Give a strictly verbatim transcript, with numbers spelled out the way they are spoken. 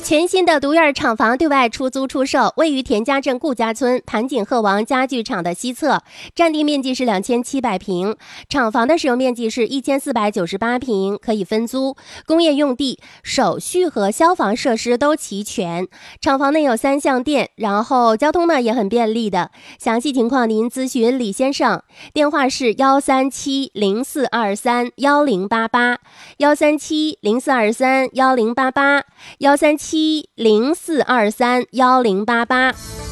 全新的独院厂房对外出租出售，位于田家镇顾家村盘锦鹤王家具厂的西侧，占地面积是两千七百平，厂房的使用面积是一千四百九十八平，可以分租，工业用地，手续和消防设施都齐全。厂房内有三相店，然后交通呢也很便利的。详细情况您咨询李先生，电话是幺三七零四二三幺零八八，幺三七零四二三幺零八八，幺三七零四二三幺零八八。